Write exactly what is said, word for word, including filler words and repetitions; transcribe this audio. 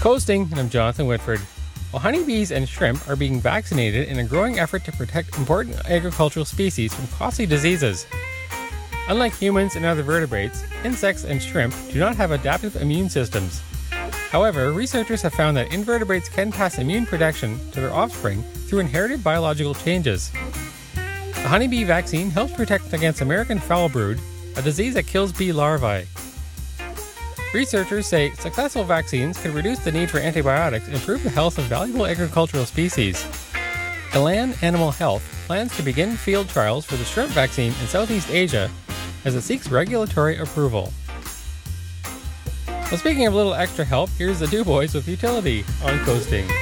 Coasting, and I'm Jonathan Whitford. While honeybees and shrimp are being vaccinated in a growing effort to protect important agricultural species from costly diseases. Unlike humans and other vertebrates, insects and shrimp do not have adaptive immune systems. However, researchers have found that invertebrates can pass immune protection to their offspring through inherited biological changes. The honeybee vaccine helps protect against American foul brood, a disease that kills bee larvae. Researchers say successful vaccines can reduce the need for antibiotics and improve the health of valuable agricultural species. Elan Animal Health plans to begin field trials for the shrimp vaccine in Southeast Asia as it seeks regulatory approval. Well, speaking of little extra help, here's the Du Bois with Utility on Coasting.